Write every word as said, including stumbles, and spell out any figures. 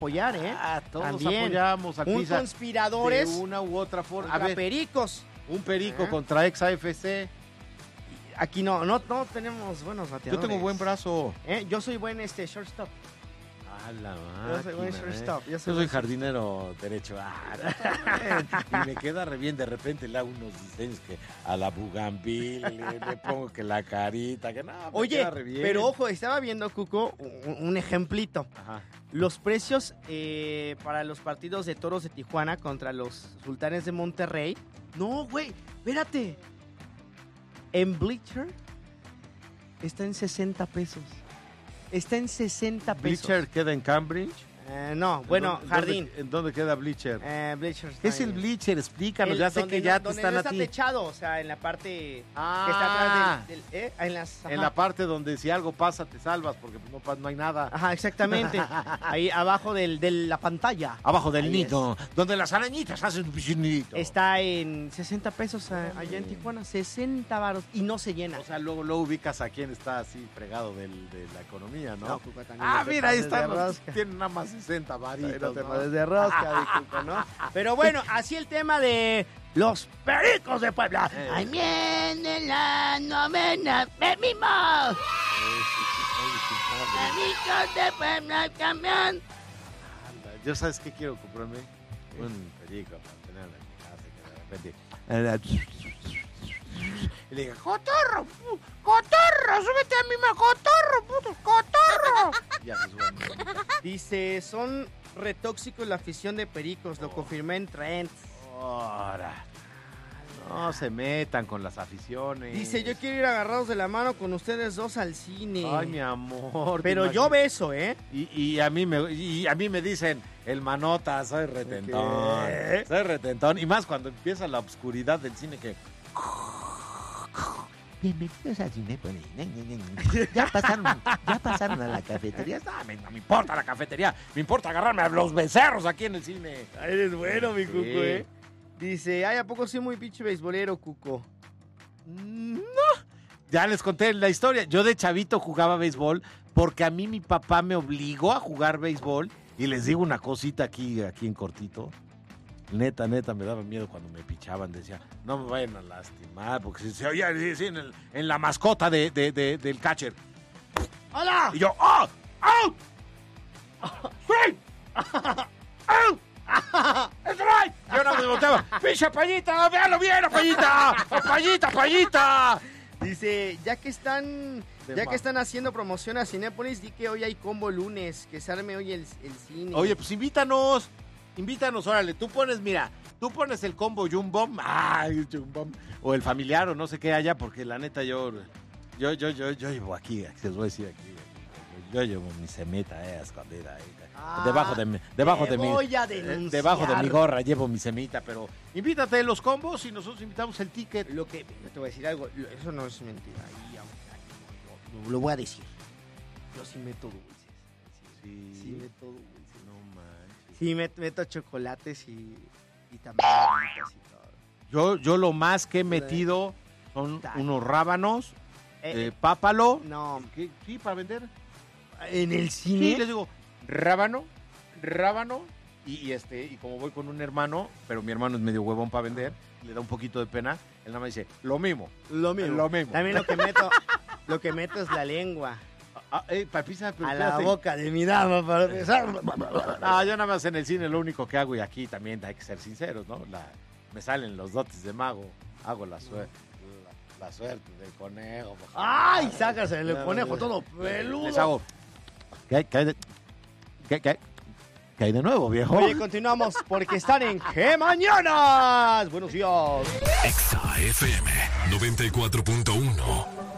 apoyar, ¿eh? Ah, todos También. apoyamos a Un Pisa conspiradores de una u otra forma. A contra ver, pericos. un perico ¿Eh? contra ex A F C. Aquí no, no, no tenemos buenos Yo bateadores. tengo buen brazo. ¿Eh? Yo soy buen este shortstop. A la Yo soy buen máquina, shortstop. ¿eh? Yo soy Yo soy buen jardinero derecho. Ah, y me queda re bien. De repente le hago unos diseños que a la bugambil le, le pongo que la carita, que no, me Oye, queda re bien. pero ojo, estaba viendo, Cuco, un, un ejemplito. Ajá. Los precios eh, para los partidos de Toros de Tijuana contra los Sultanes de Monterrey. No, güey, espérate. En Bleacher está en sesenta pesos. Está en sesenta pesos. ¿Bleacher queda en Cambridge? Eh, no, bueno, ¿En dónde- Jardín. ¿En dónde queda Bleacher? Eh, Bleacher ¿Qué es está el ahí. Bleacher? Explícanos, El- ya sé donde que no- ya te donde están no a está ti. techado, o sea, en la parte Ah, que está atrás del... del- eh, en, las, en ajá. la parte donde si algo pasa te salvas porque no, pa- no hay nada. Ajá, exactamente. Ahí abajo del, de la pantalla. Abajo del Ahí nido, donde las arañitas hacen un piscinito. Está en sesenta pesos a- allá en Tijuana. sesenta varos y no se llena. O sea, luego, luego ubicas a quién está así fregado del, de la economía, ¿no? No, Cuco, también ah, no te mira, ahí pases de están, los- rosca. tienen nada más sesenta varitos, Ahí no te ¿no? pases de rosca, mi Cuco, ¿no? Pero bueno, así el tema de los Pericos de Puebla. Eh. Ahí viene la novena, ¡bebimos! Pericos de Puebla, camión. Anda, yo sabes qué quiero comprarme un perico para tenerlo en mi casa que de repente y le diga, cotorro, pu- cotorro, súbete a mi ma, cotorro, puto, cotorro. Y ya se suben. Dice, son retóxicos la afición de Pericos, lo confirmé en Trent. Ahora, no se metan con las aficiones. Dice, yo quiero ir agarrados de la mano con ustedes dos al cine. Ay, mi amor. Pero te yo imagi- beso, ¿eh? Y, y a mí me y a mí me dicen, el manota, soy retentón. ¿Qué? Soy retentón. Y más cuando empieza la oscuridad del cine que... Bienvenidos al Cinépolis. Ya pasaron, ya pasaron a la cafetería. No me, no me importa la cafetería. Me importa agarrarme a los becerros aquí en el cine. Ay, eres bueno, mi Sí. Cuco, ¿eh? Dice, ay, ¿a poco soy muy pinche beisbolero, Cuco? No. Ya les conté la historia. Yo de chavito jugaba béisbol porque a mí mi papá me obligó a jugar béisbol. Y les digo una cosita aquí, aquí en cortito. Neta, neta, me daba miedo cuando me pichaban. Decía, no me vayan a lastimar, porque si se oía así en, el- en la mascota de, de- de- del catcher. ¡Hola! Y yo, ¡oh! ¡Oh! ¡Sí! ¡Oh! ¡Strike! Yo no me volteaba. ¡Picha, payita! ¡Véalo bien, payita! ¡Oh, payita, payita! Dice, ya que están De ya ma- que están haciendo promoción a Cinépolis, di que hoy hay combo lunes, que se arme hoy el, el cine. Oye, pues invítanos. Invítanos, órale. Tú pones, mira, tú pones el combo Jumbo. ¡Ay, Jumbo! O el familiar o no sé qué haya, porque la neta yo... Yo, yo, yo, yo llevo aquí, aquí les voy a decir aquí. Yo llevo mi semita, eh, escondida ahí. Ah, debajo de mi, debajo te de mi, voy a eh, denunciar. debajo de mi gorra llevo mi semita, pero invítate los combos y nosotros invitamos el ticket. Lo que, yo te voy a decir algo, lo- eso no es mentira. Ahí, aunque- lo, lo voy a decir. Yo sí meto dulces. Sí, Sí meto dulces. no manches. Sí met- meto chocolates y, y también galletas y todo. Yo, yo lo más que he metido son Dale. unos rábanos, Eh, eh, pápalo. no, ¿Qué? Sí, para vender. en el Sí, cine. les digo, rábano, rábano, y, y este, y como voy con un hermano, pero mi hermano es medio huevón para vender, le da un poquito de pena, él nada más dice, lo mismo. Lo mismo. Lo mismo. También lo que meto, lo que meto es la lengua Ah, eh, papisa, pero a la espérate. boca de mi dama para empezar. No, yo nada más en el cine lo único que hago, y aquí también hay que ser sinceros, ¿no? La, me salen los dotes de mago, hago la suerte. La, la suerte del conejo. ¡Ay! Sácase el conejo todo peludo. Les hago. ¿Qué hay, qué hay de, qué, qué- qué hay de nuevo, viejo? Oye, continuamos porque están en ¡Qué Mañanas! Buenos días. Exa F M noventa y cuatro punto uno.